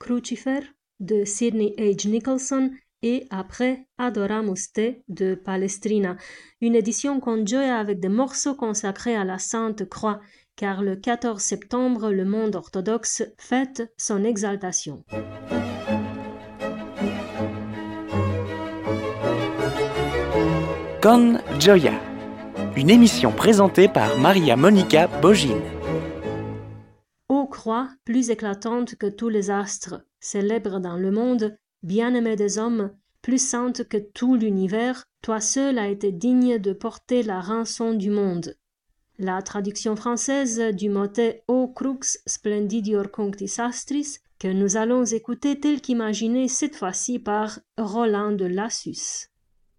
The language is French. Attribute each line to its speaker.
Speaker 1: Crucifer de Sidney H. Nicholson et après Adoramus Te de Palestrina, une édition conjointe avec des morceaux consacrés à la Sainte Croix, car le 14 septembre, le monde orthodoxe fête son exaltation.
Speaker 2: Con Gioia, une émission présentée par Maria Monica Bogin.
Speaker 1: Ô croix, plus éclatante que tous les astres, célèbre dans le monde, bien-aimée des hommes, plus sainte que tout l'univers, toi seul as été digne de porter la rançon du monde. La traduction française du motet O crux splendidior cunctis astris, que nous allons écouter tel qu'imaginé cette fois-ci par Roland de Lassus.